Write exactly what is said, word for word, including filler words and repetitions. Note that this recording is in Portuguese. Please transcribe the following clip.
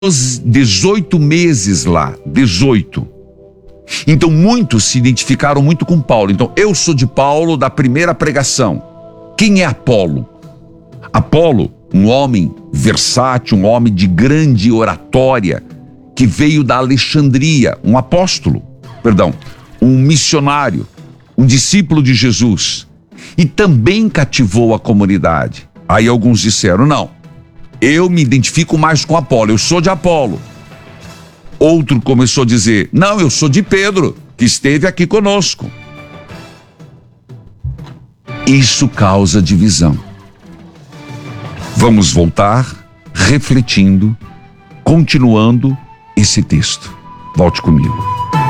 dezoito meses lá, dezoito. Então muitos se identificaram muito com Paulo. Então eu sou de Paulo da primeira pregação. Quem é Apolo? Apolo, um homem versátil, um homem de grande oratória, que veio da Alexandria, um apóstolo, perdão, um missionário, um discípulo de Jesus, e também cativou a comunidade. Aí alguns disseram, não, eu me identifico mais com Apolo, eu sou de Apolo. Outro começou a dizer, não, eu sou de Pedro, que esteve aqui conosco. Isso causa divisão. Vamos voltar refletindo, continuando esse texto. Volte comigo.